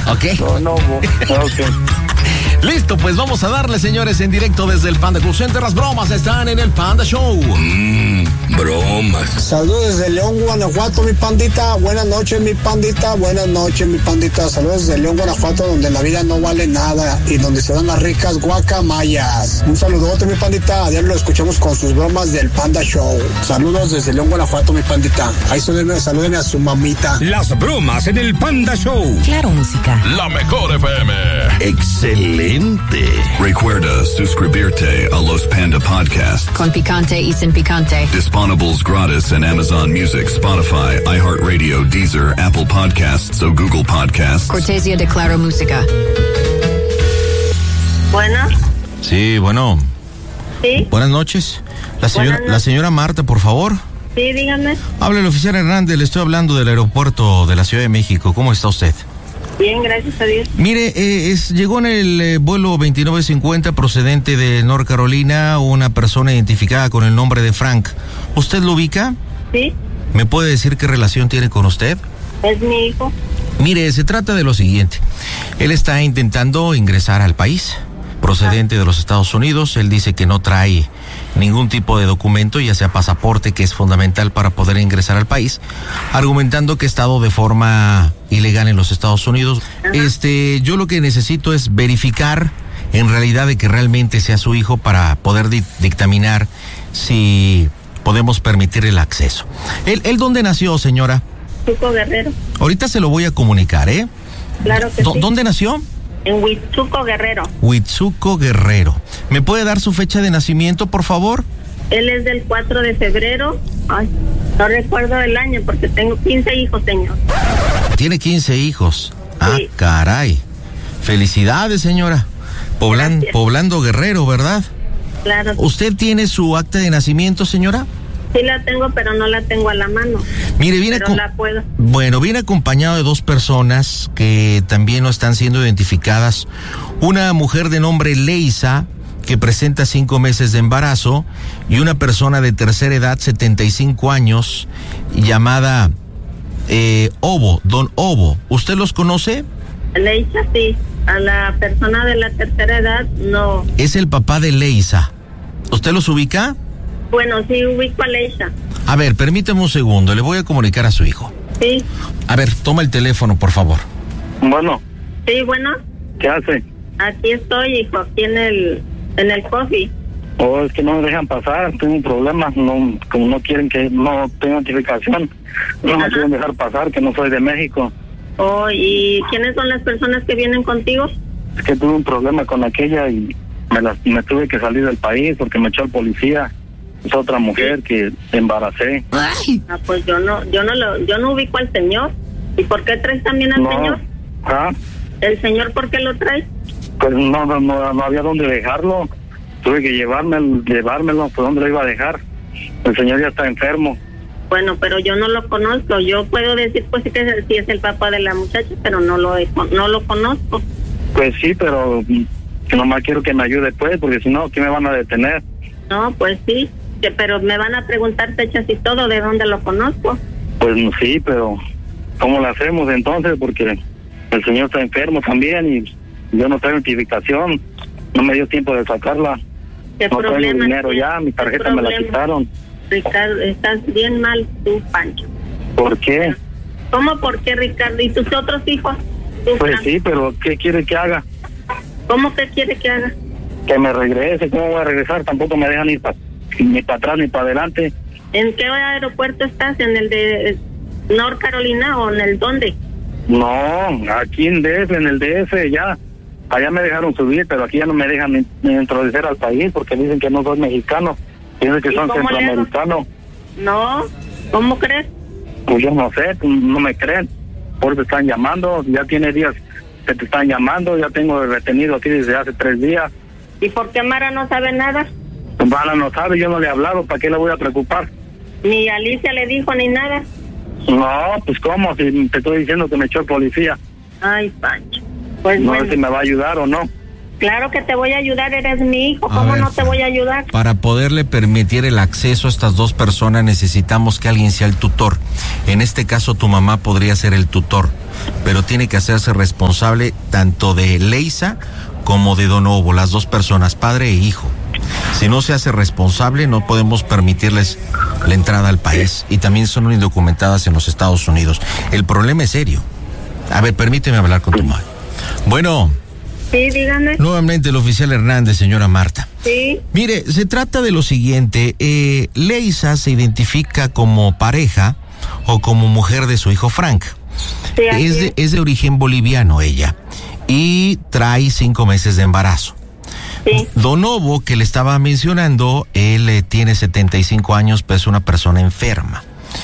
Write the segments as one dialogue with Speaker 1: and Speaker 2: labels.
Speaker 1: ¿Ok?
Speaker 2: No, ok.
Speaker 1: Listo, pues vamos a darle, señores, en directo desde el Panda Cool Center. Las bromas están en el Panda Show.
Speaker 3: Bromas.
Speaker 4: Saludos desde León, Guanajuato, mi pandita. Buenas noches, mi pandita. Buenas noches, mi pandita. Saludos desde León, Guanajuato, donde la vida no vale nada y donde se dan las ricas guacamayas. Un saludote, mi pandita. A diario lo escuchamos con sus bromas del Panda Show. Saludos desde León, Guanajuato, mi pandita. Ahí salúdenme a su mamita.
Speaker 3: Las bromas en el Panda Show.
Speaker 5: Claro, música.
Speaker 6: La mejor FM.
Speaker 3: Excelente.
Speaker 6: Recuerda suscribirte a los Panda Podcasts.
Speaker 5: Con picante y sin picante.
Speaker 6: Disponibles gratis en Amazon Music, Spotify, iHeartRadio, Deezer, Apple Podcasts o Google Podcasts.
Speaker 5: Cortesía de Claro Música.
Speaker 7: Bueno.
Speaker 1: Sí, bueno.
Speaker 7: Sí.
Speaker 1: Buenas noches.
Speaker 7: Buenas noches.
Speaker 1: La señora Marta, por favor.
Speaker 7: Sí, dígame.
Speaker 1: Habla el oficial Hernández, le estoy hablando del aeropuerto de la Ciudad de México. ¿Cómo está usted?
Speaker 7: Bien, gracias a Dios.
Speaker 1: Mire, llegó en el vuelo 2950 procedente de North Carolina una persona identificada con el nombre de Frank. ¿Usted lo ubica?
Speaker 7: Sí.
Speaker 1: ¿Me puede decir qué relación tiene con usted?
Speaker 7: Es mi hijo.
Speaker 1: Mire, se trata de lo siguiente. Él está intentando ingresar al país, procedente de los Estados Unidos. Él dice que no trae ningún tipo de documento, ya sea pasaporte, que es fundamental para poder ingresar al país, argumentando que ha estado de forma ilegal en los Estados Unidos. Yo lo que necesito es verificar en realidad de que realmente sea su hijo para poder dictaminar si podemos permitir el acceso. ¿Él dónde nació, señora?
Speaker 7: Huitzuco Guerrero.
Speaker 1: Ahorita se lo voy a comunicar, ¿eh?
Speaker 7: Claro que sí.
Speaker 1: ¿Dónde nació?
Speaker 7: En Huitzuco Guerrero.
Speaker 1: Huitzuco Guerrero. ¿Me puede dar su fecha de nacimiento, por favor?
Speaker 7: Él es del 4 de febrero. Ay, no recuerdo el año porque tengo 15 hijos, señor.
Speaker 1: Tiene 15 hijos. Ah,
Speaker 7: Sí.
Speaker 1: caray. Felicidades, señora.
Speaker 7: Gracias.
Speaker 1: Poblando Guerrero, ¿verdad?
Speaker 7: Claro.
Speaker 1: ¿Usted tiene su acta de nacimiento, señora?
Speaker 7: Sí la tengo, pero no la tengo a la mano.
Speaker 1: Mire, viene
Speaker 7: Pero la puedo.
Speaker 1: Bueno, viene acompañado de dos personas que también no están siendo identificadas. Una mujer de nombre Leisa, que presenta 5 meses de embarazo, y una persona de tercera edad, 75 años, llamada Ovo, Don Ovo. ¿Usted los conoce?
Speaker 7: Leisa, sí. A la persona de la tercera edad, no.
Speaker 1: Es el papá de Leisa. ¿Usted los ubica?
Speaker 7: Bueno, sí ubico a Leisa.
Speaker 1: A ver, permítame un segundo, le voy a comunicar a su hijo.
Speaker 7: Sí.
Speaker 1: A ver, toma el teléfono, por favor.
Speaker 2: Bueno,
Speaker 7: Sí, bueno.
Speaker 2: ¿qué hace?
Speaker 7: Aquí estoy, hijo, aquí en el coffee.
Speaker 2: Oh, es que no me dejan pasar, tengo un problema, no, como no quieren que no tenga notificación, no me
Speaker 7: Ajá.
Speaker 2: quieren dejar pasar, que no soy de México.
Speaker 7: Oh, ¿y quiénes son las personas que vienen contigo?
Speaker 2: Es que tuve un problema con aquella y me tuve que salir del país porque me echó el policía. Es otra mujer que embaracé.
Speaker 7: Ah, pues yo no ubico al señor. ¿Y por qué traes también al señor?
Speaker 2: ¿Ah?
Speaker 7: ¿El señor por qué lo traes?
Speaker 2: Pues no había dónde dejarlo. Tuve que llevármelo, ¿por dónde lo iba a dejar? El señor ya está enfermo.
Speaker 7: Bueno, pero yo no lo conozco. Yo puedo decir pues sí que sí es el papá de la muchacha, pero no lo conozco.
Speaker 2: Pues sí, pero nomás quiero que me ayude pues, porque si no, aquí me van a detener.
Speaker 7: No, pues sí, pero me van a preguntar fechas y todo, ¿de dónde lo conozco?
Speaker 2: Pues sí, pero ¿cómo lo hacemos entonces? Porque el señor está enfermo también y yo no tengo identificación. No me dio tiempo de sacarla.
Speaker 7: ¿Qué
Speaker 2: No tengo
Speaker 7: problema
Speaker 2: dinero
Speaker 7: tienes?
Speaker 2: ya, mi
Speaker 7: ¿Qué
Speaker 2: tarjeta me la
Speaker 7: problema?
Speaker 2: quitaron.
Speaker 7: Ricardo, estás bien mal tú, Pancho.
Speaker 2: ¿Por qué?
Speaker 7: ¿Cómo por qué, Ricardo? ¿Y tus otros hijos? ¿Tú,
Speaker 2: Pues
Speaker 7: Fran?
Speaker 2: sí, pero ¿qué quiere que haga?
Speaker 7: ¿Cómo que quiere que haga?
Speaker 2: Que me regrese. ¿Cómo voy a regresar? Tampoco me dejan ir ni para atrás ni para adelante.
Speaker 7: ¿En qué aeropuerto estás? ¿En el de North Carolina o en el dónde?
Speaker 2: No, aquí en el DF ya. Allá me dejaron subir, pero aquí ya no me dejan ni introducir al país porque dicen que no soy mexicano. Dicen que
Speaker 7: ¿Y
Speaker 2: son
Speaker 7: cómo le hago?
Speaker 2: centroamericanos.
Speaker 7: No, ¿cómo crees?
Speaker 2: Pues yo no sé, pues no me creen. Por eso están llamando, ya tiene días que te están llamando, ya tengo retenido aquí desde hace 3 días.
Speaker 7: ¿Y por qué Mara no sabe nada?
Speaker 2: Mara no sabe, yo no le he hablado, ¿para qué le voy a preocupar?
Speaker 7: Ni Alicia le dijo ni nada.
Speaker 2: No, pues cómo, si te estoy diciendo que me echó el policía.
Speaker 7: Ay, Pancho. Pues
Speaker 2: No
Speaker 7: bueno,
Speaker 2: sé si me va a ayudar o no.
Speaker 7: Claro que te voy a ayudar, eres mi hijo, ¿cómo no te voy a ayudar?
Speaker 1: Para poderle permitir el acceso a estas dos personas necesitamos que alguien sea el tutor. En este caso tu mamá podría ser el tutor, pero tiene que hacerse responsable tanto de Leisa como de Donovo, las dos personas, padre e hijo. Si no se hace responsable, no podemos permitirles la entrada al país, y también son indocumentadas en los Estados Unidos. El problema es serio. A ver, permíteme hablar con tu madre. Bueno.
Speaker 7: Sí, dígame.
Speaker 1: Nuevamente el oficial Hernández, señora Marta.
Speaker 7: Sí.
Speaker 1: Mire, se trata de lo siguiente. Leisa se identifica como pareja o como mujer de su hijo Frank.
Speaker 7: Sí,
Speaker 1: es de origen boliviano ella, y trae 5 meses de embarazo.
Speaker 7: Sí.
Speaker 1: Donovo, que le estaba mencionando, él tiene 75 años, pero es una persona enferma.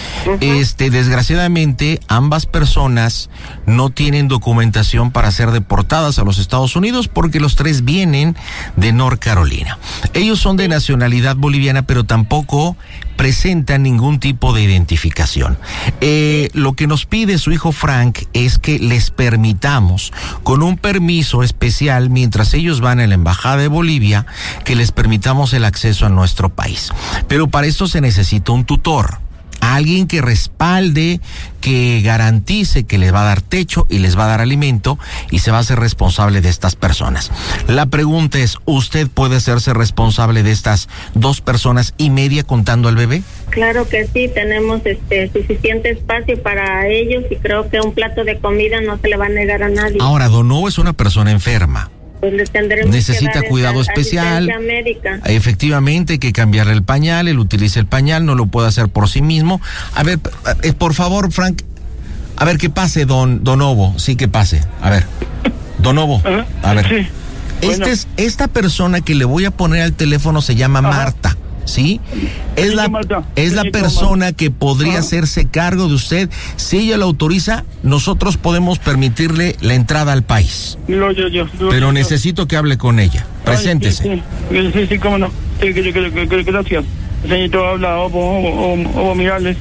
Speaker 1: Desgraciadamente, ambas personas no tienen documentación para ser deportadas a los Estados Unidos porque los tres vienen de North Carolina. Ellos son de nacionalidad boliviana, pero tampoco presentan ningún tipo de identificación. Lo que nos pide su hijo Frank es que les permitamos, con un permiso especial, mientras ellos van a la embajada de Bolivia, que les permitamos el acceso a nuestro país. Pero para esto se necesita un tutor. Alguien que respalde, que garantice que les va a dar techo y les va a dar alimento y se va a hacer responsable de estas personas. La pregunta es, ¿usted puede hacerse responsable de estas 2 personas y media contando al bebé?
Speaker 7: Claro que sí, tenemos suficiente espacio para ellos y creo que un plato de comida no se le va a negar a nadie.
Speaker 1: Ahora, Donovo es una persona enferma.
Speaker 7: Pues les tendremos
Speaker 1: necesita
Speaker 7: que dar
Speaker 1: cuidado especial.
Speaker 7: Médica.
Speaker 1: Efectivamente, hay que cambiarle el pañal, él utiliza el pañal, no lo puede hacer por sí mismo. A ver, por favor, Frank, a ver, que pase, Donovo, sí, que pase. A ver, Donovo, a ver.
Speaker 2: Sí. Bueno.
Speaker 1: Esta persona que le voy a poner al teléfono se llama Marta. ¿Sí? Es la persona que podría hacerse cargo de usted. Si ella lo autoriza, nosotros podemos permitirle la entrada al país. Pero necesito que hable con ella. Preséntese.
Speaker 2: Sí, cómo no. Sí, gracias. Señorito, habla Ovo Mirales.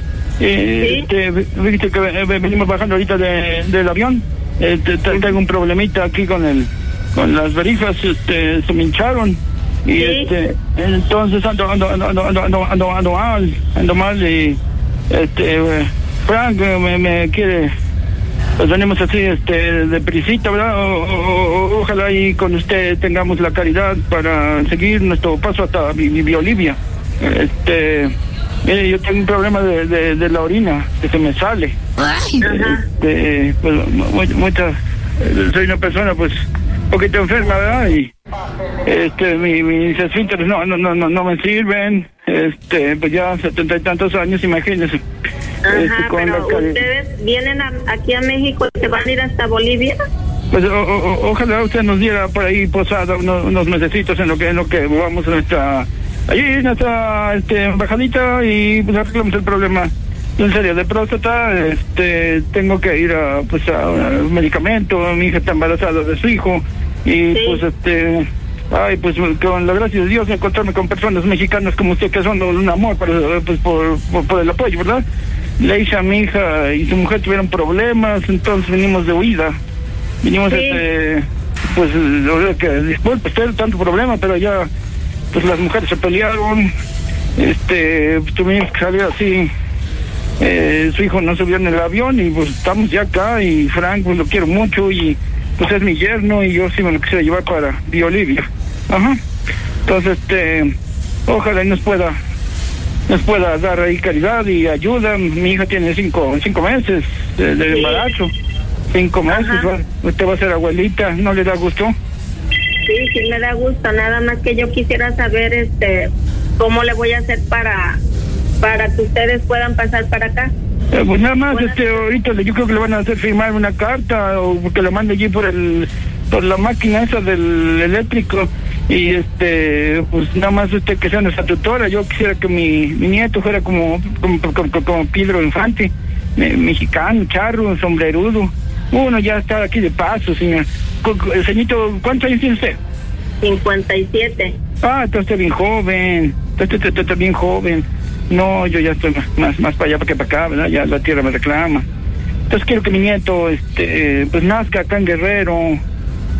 Speaker 2: Viste que venimos bajando ahorita del avión. Tengo un problemita aquí con las verijas. Se me hincharon. Y entonces ando mal y Frank me quiere, pues venimos así de prisita, ¿verdad? Ojalá y con usted tengamos la caridad para seguir nuestro paso hasta Bolivia. Mire, yo tengo un problema de la orina que se me sale. Soy una persona pues un poquito enferma, ¿verdad? Y mis esfínteres no me sirven, pues ya 70 y tantos años, imagínense.
Speaker 7: Pero ustedes vienen aquí a México y se van a ir hasta Bolivia.
Speaker 2: Pues ojalá usted nos diera por ahí posada unos mesecitos en lo que vamos a nuestra embajadita y pues arreglamos el problema. En serio, de próstata, tengo que ir a un medicamento. Mi hija está embarazada de su hijo y pues con la gracia de Dios encontrarme con personas mexicanas como usted que son un amor por el apoyo, ¿verdad? Leisa, mi hija y su mujer tuvieron problemas, entonces venimos de huida. Vinimos que disculpe usted tanto problema, pero ya pues las mujeres se pelearon, tuvimos que salir así. Su hijo no subió en el avión y pues estamos ya acá y Frank pues lo quiero mucho y pues es mi yerno y yo sí me lo quisiera llevar para Bolivia. Entonces ojalá y nos pueda dar ahí caridad y ayuda. Mi hija tiene 5 meses de embarazo. 5 meses. Usted va a ser abuelita, ¿no le da gusto?
Speaker 7: Sí, me da gusto, nada más que yo quisiera saber cómo le voy a hacer para que ustedes puedan pasar para acá.
Speaker 2: Pues nada más, ahorita yo creo que le van a hacer firmar una carta o que le mande allí por la máquina esa del eléctrico y pues nada más que sea nuestra tutora. Yo quisiera que mi nieto fuera como Pedro Infante, mexicano, charro, sombrerudo. Uno ya está aquí de paso, señor. Señorito, ¿cuántos años tiene usted?
Speaker 7: 57.
Speaker 2: Está bien joven. Está bien joven. No, yo ya estoy más para allá que para acá, ¿verdad? Ya la tierra me reclama. Entonces quiero que mi nieto, pues nazca acá en Guerrero.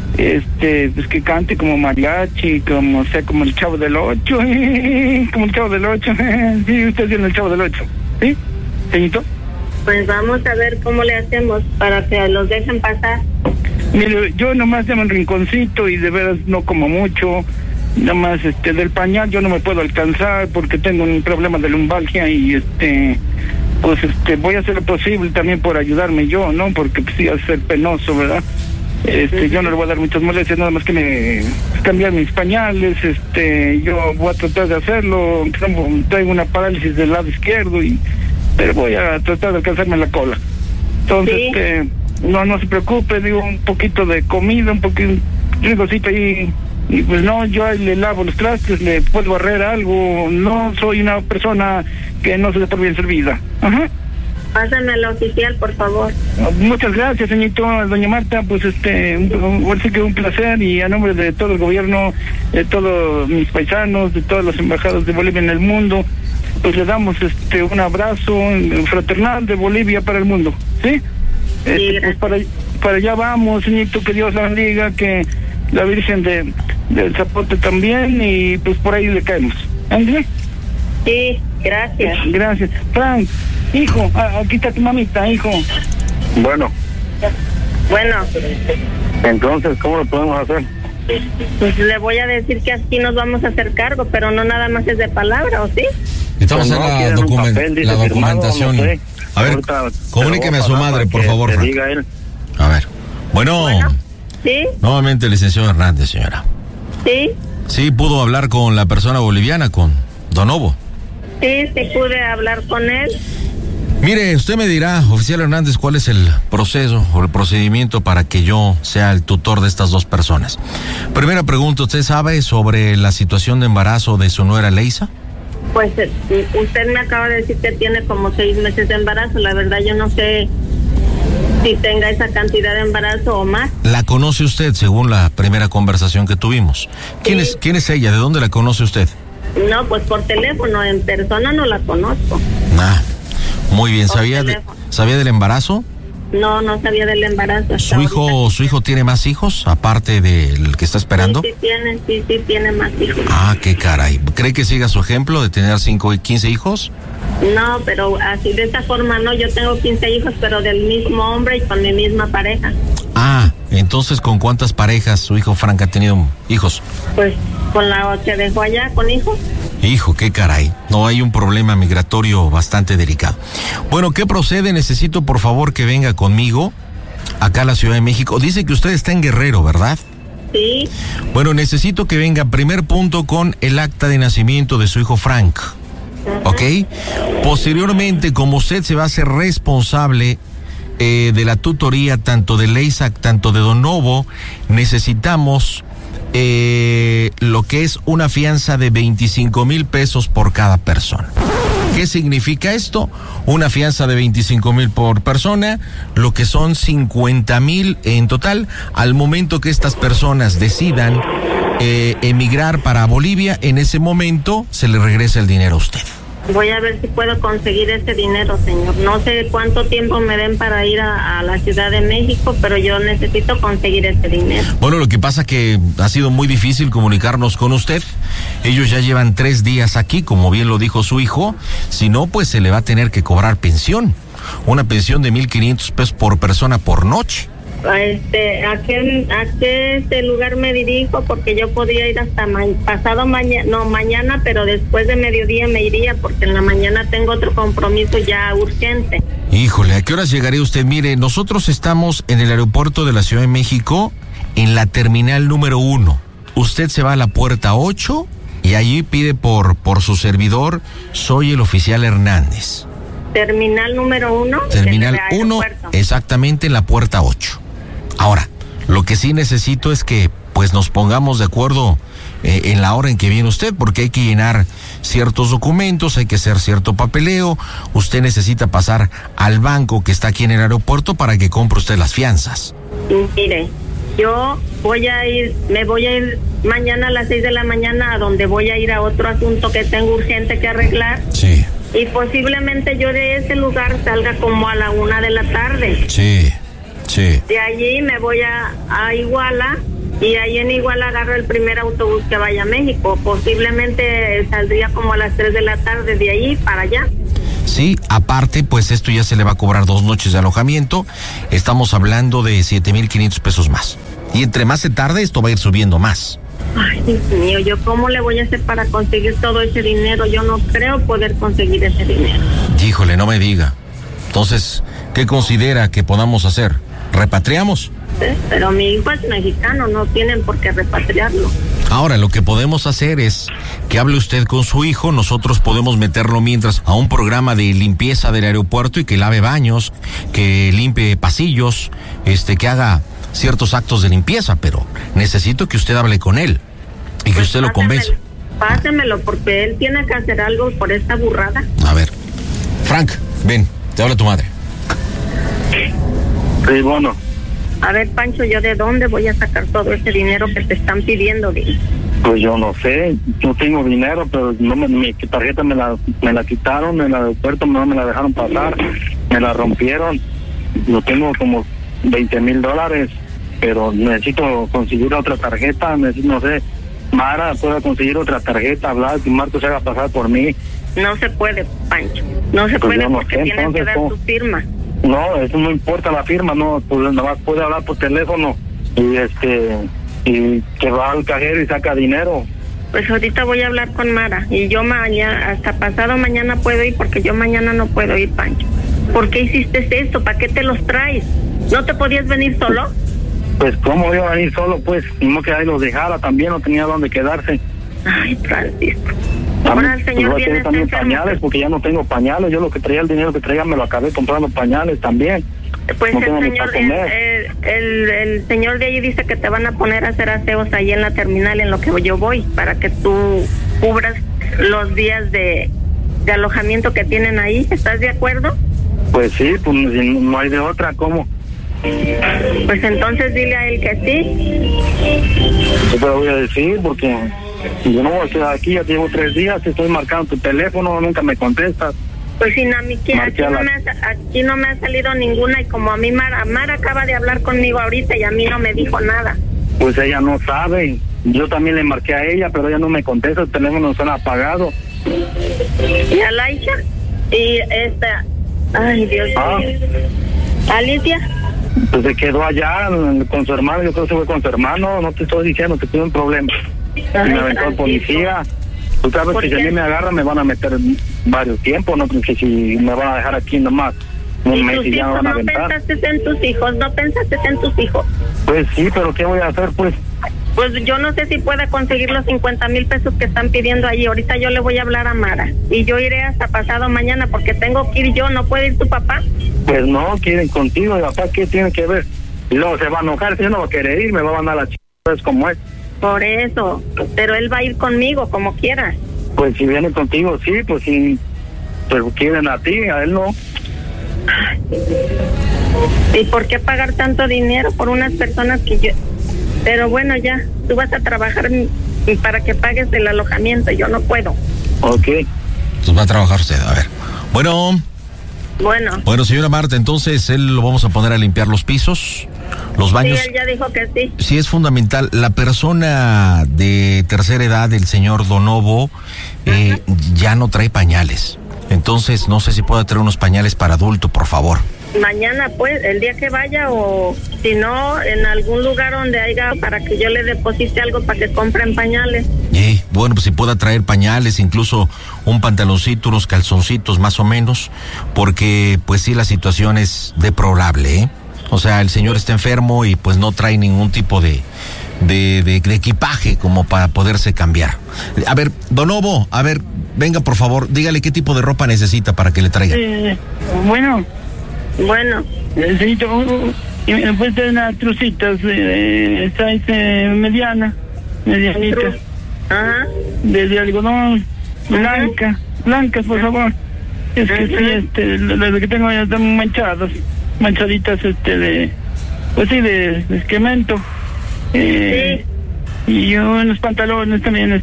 Speaker 2: pues que cante como mariachi, como el Chavo del Ocho, como el Chavo del Ocho. Sí, usted tiene el Chavo del Ocho, ¿sí, señorito?
Speaker 7: Pues vamos a ver cómo le hacemos para que los dejen pasar.
Speaker 2: Mire, yo nomás llamo un rinconcito y de veras no como mucho. Nada más del pañal yo no me puedo alcanzar porque tengo un problema de lumbalgia y pues voy a hacer lo posible también por ayudarme yo, ¿no? Porque pues sí va a ser penoso, ¿verdad? Yo no le voy a dar muchas molestias, nada más que me cambiar mis pañales, yo voy a tratar de hacerlo, traigo una parálisis del lado izquierdo pero voy a tratar de alcanzarme la cola. Entonces,
Speaker 7: ¿sí?
Speaker 2: No se preocupe, digo, un poquito de comida, un rinconcito ahí. Y pues no, yo le lavo los trastes, le puedo barrer algo, no soy una persona que no se dé por bien servida. Ajá.
Speaker 7: Pásame al oficial, por favor.
Speaker 2: Muchas gracias, señorito, doña Marta, pues sí que un placer y a nombre de todo el gobierno, de todos mis paisanos, de todas las embajadas de Bolivia en el mundo, pues le damos un abrazo fraternal de Bolivia para el mundo, ¿sí? Pues para allá vamos, señorito, que Dios la bendiga, que la Virgen del Zapote también, y pues por ahí le caemos. ¿Entiendes?
Speaker 7: Sí, gracias.
Speaker 2: Gracias. Frank, hijo, aquí está tu mamita, hijo.
Speaker 8: Bueno. Entonces, ¿cómo lo podemos hacer?
Speaker 7: Pues le voy a decir que aquí nos vamos a hacer cargo, pero no nada más es de palabra, ¿o sí?
Speaker 1: Estamos en la documentación.
Speaker 8: No sé.
Speaker 1: A ver, comuníqueme a su madre, por favor, Frank.
Speaker 8: Diga él.
Speaker 1: A ver. Bueno.
Speaker 7: ¿Sí?
Speaker 1: Nuevamente, licenciado Hernández, señora.
Speaker 7: ¿Sí?
Speaker 1: Sí, pudo hablar con la persona boliviana, con Donovo.
Speaker 7: Sí, pude hablar con él.
Speaker 1: Mire, usted me dirá, oficial Hernández, cuál es el proceso o el procedimiento para que yo sea el tutor de estas dos personas. Primera pregunta, ¿usted sabe sobre la situación de embarazo de su nuera Leisa?
Speaker 7: Pues usted me acaba de decir que tiene como 6 meses de embarazo. La verdad yo no sé si tenga esa cantidad de embarazo o más.
Speaker 1: ¿La conoce usted según la primera conversación que tuvimos? ¿Quién es ella? ¿De dónde la conoce usted?
Speaker 7: No, pues por teléfono, en persona no la conozco.
Speaker 1: Muy bien. ¿Sabía del embarazo?
Speaker 7: No sabía del embarazo.
Speaker 1: ¿Su hijo tiene más hijos aparte del que está esperando?
Speaker 7: Sí tiene más hijos.
Speaker 1: Qué caray. ¿Cree que siga su ejemplo de tener 5 y 15 hijos?
Speaker 7: No, pero así de esa forma no. Yo tengo 15 hijos, pero del mismo hombre y con mi misma pareja.
Speaker 1: Entonces, ¿con cuántas parejas su hijo Frank ha tenido hijos?
Speaker 7: Pues con la que dejó allá, con hijos.
Speaker 1: Hijo, qué caray. No, hay un problema migratorio bastante delicado. Bueno, ¿qué procede? Necesito, por favor, que venga conmigo acá a la Ciudad de México. Dice que usted está en Guerrero, ¿verdad?
Speaker 7: Sí.
Speaker 1: Bueno, necesito que venga, primer punto, con el acta de nacimiento de su hijo Frank. ¿Ok? Posteriormente, como usted se va a hacer responsable de la tutoría tanto de Leisa, tanto de Donovo, necesitamos lo que es una fianza de 25,000 pesos por cada persona. ¿Qué significa esto? Una fianza de 25,000 por persona, lo que son 50,000 en total. Al momento que estas personas decidan emigrar para Bolivia, en ese momento se le regresa el dinero a usted.
Speaker 7: Voy a ver si puedo conseguir ese dinero, señor. No sé cuánto tiempo me den para ir a la Ciudad de México, pero yo necesito conseguir ese dinero.
Speaker 1: Bueno, lo que pasa que ha sido muy difícil comunicarnos con usted. Ellos ya llevan 3 días aquí, como bien lo dijo su hijo. Si no, pues se le va a tener que cobrar pensión. Una pensión de 1,500 pesos por persona por noche.
Speaker 7: ¿A qué lugar me dirijo? Porque yo podría ir hasta mañana, pero después de mediodía me iría, porque en la mañana tengo otro compromiso ya urgente.
Speaker 1: Híjole, ¿a qué horas llegaría usted? Mire, nosotros estamos en el aeropuerto de la Ciudad de México, en la terminal número 1. Usted se va a la puerta 8 y allí pide por su servidor, soy el oficial Hernández.
Speaker 7: ¿Terminal número 1?
Speaker 1: Terminal 1, exactamente en la puerta 8. Ahora, lo que sí necesito es que pues nos pongamos de acuerdo en la hora en que viene usted, porque hay que llenar ciertos documentos, hay que hacer cierto papeleo. Usted necesita pasar al banco que está aquí en el aeropuerto para que compre usted las fianzas.
Speaker 7: Mire, yo me voy a ir mañana a las 6 de la mañana, a donde voy a ir a otro asunto que tengo urgente que arreglar.
Speaker 1: Sí.
Speaker 7: Y posiblemente yo de ese lugar salga como a la 1 de la tarde.
Speaker 1: Sí.
Speaker 7: De allí me voy a Iguala y ahí en igual agarro el primer autobús que vaya a México. Posiblemente saldría como a las 3 de la tarde de ahí para allá.
Speaker 1: Sí, aparte, pues esto ya se le va a cobrar 2 noches de alojamiento. Estamos hablando de 7,500 pesos más. Y entre más se tarde, esto va a ir subiendo más.
Speaker 7: Ay, Dios mío, ¿yo cómo le voy a hacer para conseguir todo ese dinero? Yo no creo poder conseguir ese dinero.
Speaker 1: Híjole, no me diga. Entonces, ¿qué considera que podamos hacer? ¿Repatriamos?
Speaker 7: Sí, pero mi hijo es mexicano, no tienen por qué repatriarlo.
Speaker 1: Ahora, lo que podemos hacer es que hable usted con su hijo, nosotros podemos meterlo mientras a un programa de limpieza del aeropuerto y que lave baños, que limpie pasillos, que haga ciertos actos de limpieza, pero necesito que usted hable con él y que usted lo convenza.
Speaker 7: Pásemelo, porque él tiene que hacer algo por esta burrada.
Speaker 1: A ver, Frank, ven, te habla tu madre.
Speaker 8: Sí, bueno.
Speaker 7: A ver, Pancho, ¿yo de dónde voy a sacar todo ese dinero que te están pidiendo?
Speaker 8: Pues yo no sé, no tengo dinero, pero no mi tarjeta me la quitaron en el aeropuerto, no me la dejaron pasar, me la rompieron. Yo tengo como $20,000, pero necesito conseguir otra tarjeta, no sé, Mara pueda conseguir otra tarjeta, hablar, que Marco se haga pasar por mí.
Speaker 7: No se puede, Pancho, no se puede porque tienes que dar tu firma.
Speaker 8: No, eso no importa la firma, no, pues nada más puede hablar por teléfono y que va al cajero y saca dinero.
Speaker 7: Pues ahorita voy a hablar con Mara y yo mañana, hasta pasado mañana puedo ir, porque yo mañana no puedo ir, Pancho. ¿Por qué hiciste esto? ¿Para qué te los traes? ¿No te podías venir solo?
Speaker 8: Pues cómo iba a venir solo, pues, no que ahí los dejara también, no tenía dónde quedarse.
Speaker 7: Ay, Francisco. Ahora el señor viene
Speaker 8: también pañales, porque ya no tengo pañales. Yo lo que traía, el dinero que traía, me lo acabé comprando pañales también.
Speaker 7: Pues
Speaker 8: no
Speaker 7: el señor, el señor de allí dice que te van a poner a hacer aseos ahí en la terminal, en lo que yo voy, para que tú cubras los días de alojamiento que tienen ahí. ¿Estás de acuerdo?
Speaker 8: Pues sí, pues no hay de otra, ¿cómo?
Speaker 7: Pues entonces dile a él que sí.
Speaker 8: Yo te lo voy a decir, porque yo no voy a quedar aquí, ya llevo 3 días, te estoy marcando tu teléfono, nunca me contestas.
Speaker 7: Pues sin a mí, aquí no me ha salido ninguna, y como a mí Mara acaba de hablar conmigo ahorita y a mí no me dijo nada.
Speaker 8: Pues ella no sabe, yo también le marqué a ella, pero ella no me contesta, el teléfono suena apagado.
Speaker 7: ¿Y a Laisha? Y ay, Dios mío. ¿Alicia?
Speaker 8: Pues se quedó allá con su hermano, yo creo que se fue con su hermano, no te estoy diciendo que tiene un problema.
Speaker 7: Ay,
Speaker 8: me aventó el policía. Tú sabes que si a mí me agarran me van a meter varios tiempos, no que si me van a dejar aquí nomás un mes y ya me van a aventar.
Speaker 7: ¿No pensaste en tus hijos? ¿No pensaste en tus hijos?
Speaker 8: Pues sí, pero ¿qué voy a hacer, pues?
Speaker 7: Pues yo no sé si pueda conseguir los 50,000 pesos que están pidiendo ahí. Ahorita yo le voy a hablar a Mara y yo iré hasta pasado mañana, porque tengo que ir yo. ¿No puede ir tu papá?
Speaker 8: Pues no, quieren contigo, y papá, ¿qué tiene que ver? Y luego se va a enojar, si yo no va a querer ir, me va a mandar la chica, es como es.
Speaker 7: Por eso, pero él va a ir conmigo, como quiera.
Speaker 8: Pues si viene contigo, sí, pues si pero quieren a ti, a él no.
Speaker 7: ¿Y por qué pagar tanto dinero por unas personas que yo... Pero bueno, ya, tú vas a trabajar para que pagues el alojamiento, yo no puedo.
Speaker 8: Ok.
Speaker 1: Pues va a trabajar usted, a ver. Bueno, señora Marta, entonces él lo vamos a poner a limpiar los pisos, los baños.
Speaker 7: Sí, él ya dijo que sí.
Speaker 1: Sí, es fundamental. La persona de tercera edad, el señor Donovo, ya no trae pañales. Entonces, no sé si puede traer unos pañales para adulto, por favor.
Speaker 7: Mañana, pues, el día que vaya, o si no, en algún lugar donde haya, para que yo le deposite algo para que compren pañales.
Speaker 1: Bueno, pues si pueda traer pañales, incluso un pantaloncito, unos calzoncitos más o menos, porque pues sí, la situación es deplorable, ¿eh? O sea, el señor está enfermo y pues no trae ningún tipo de equipaje como para poderse cambiar. A ver, Donovo, venga por favor, dígale qué tipo de ropa necesita para que le traiga.
Speaker 2: Bueno.
Speaker 7: Necesito
Speaker 2: pues de unas trucitas, size medianita.
Speaker 7: Ajá.
Speaker 2: De algodón, blancas, por favor. Es que sí, las que tengo ya están manchaditas, de excremento.
Speaker 7: Sí.
Speaker 2: Y unos pantalones también,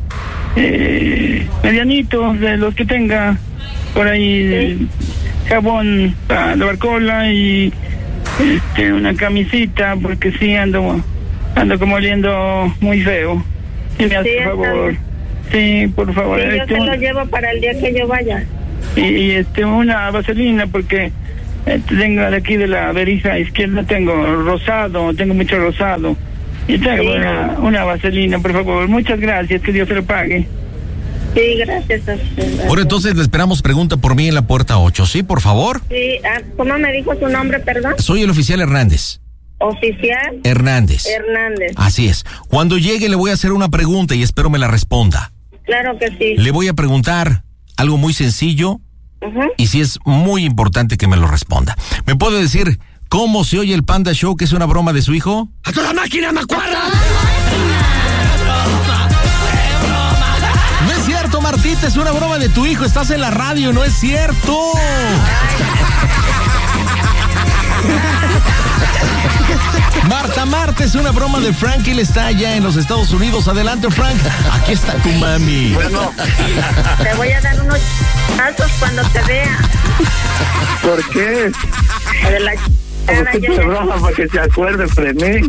Speaker 2: medianitos, de los que tenga por ahí.
Speaker 7: Sí.
Speaker 2: Jabón para lavar cola y una camisita, porque sí ando Ando como oliendo muy feo. Si me hace favor. Sí, por favor.
Speaker 7: Sí, yo se lo llevo para el día que yo vaya.
Speaker 2: Y una vaselina, porque tengo de aquí de la verija izquierda, tengo mucho rosado. Y tengo una vaselina, por favor. Muchas gracias, que Dios se lo pague.
Speaker 7: Sí, gracias a usted.
Speaker 1: Bueno, entonces le esperamos pregunta por mí en la puerta 8, ¿sí? Por favor.
Speaker 7: Sí, ¿cómo me dijo su nombre, perdón?
Speaker 1: Soy el oficial Hernández.
Speaker 7: ¿Oficial?
Speaker 1: Hernández. Así es. Cuando llegue le voy a hacer una pregunta y espero me la responda.
Speaker 7: Claro que sí.
Speaker 1: Le voy a preguntar algo muy sencillo y sí es muy importante que me lo responda. ¿Me puede decir cómo se oye el Panda Show, que es una broma de su hijo?
Speaker 3: ¡A toda máquina, Macuarra!
Speaker 1: No es cierto, Martita, es una broma de tu hijo. Estás en la radio, no es cierto. Marta, es una broma de Frank. Él está allá en los Estados Unidos. Adelante, Frank. Aquí está tu mami.
Speaker 8: Bueno.
Speaker 7: Te voy a dar unos pasos cuando te vea.
Speaker 8: ¿Por qué?
Speaker 7: De la
Speaker 8: ¿Qué broma para que se acuerde, frené?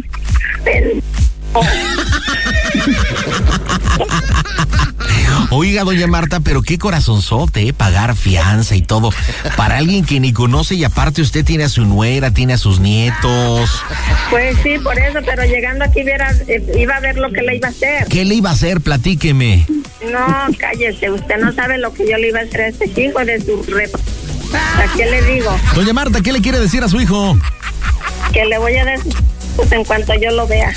Speaker 1: Oiga, doña Marta, pero qué corazonzote, pagar fianza y todo para alguien que ni conoce, y aparte usted tiene a su nuera, tiene a sus nietos.
Speaker 7: Pues sí, por eso, pero llegando aquí iba a ver lo que le iba a hacer.
Speaker 1: ¿Qué le iba a hacer? Platíqueme.
Speaker 7: No, cállese, usted no sabe lo que yo le iba a hacer a este hijo de su ¿A qué le digo?
Speaker 1: Doña Marta, ¿qué le quiere decir a su hijo?
Speaker 7: Que le voy a dar pues en cuanto yo lo vea.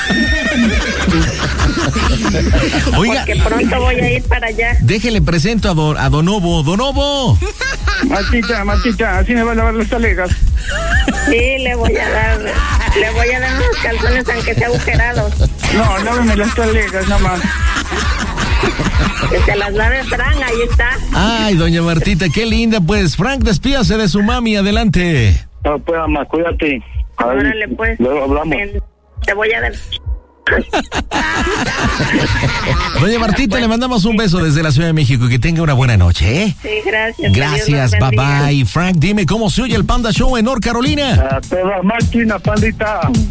Speaker 1: Oiga,
Speaker 7: porque pronto voy a ir para allá.
Speaker 1: Déjele presento a Donovo. ¡Donovo!
Speaker 2: Martita, así me va a lavar las talegas.
Speaker 7: Sí, le voy a dar unos calzones aunque sea agujerados.
Speaker 2: No, lávame las talegas nomás.
Speaker 7: Que se las lave Frank, ahí está.
Speaker 1: Ay, doña Martita, qué linda. Pues, Frank, despídase de su mami, adelante.
Speaker 8: No, pues, mamá, cuídate.
Speaker 7: Órale, pues.
Speaker 8: Luego hablamos.
Speaker 7: Te voy a dar.
Speaker 1: Doña Martita, le mandamos un beso desde la Ciudad de México y que tenga una buena noche, ¿eh?
Speaker 7: Sí, gracias.
Speaker 1: Gracias, bye bye. Frank, dime cómo se oye el Panda Show en North Carolina.
Speaker 8: A toda máquina, pandita.